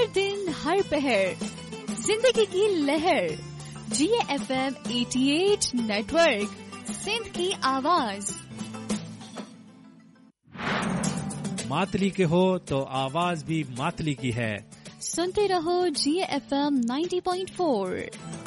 हर दिन हर पहर जिंदगी की लहर। GFM 88 नेटवर्क, सिंध की आवाज। मातली के हो तो आवाज भी मातली की है। सुनते रहो GFM 90.4।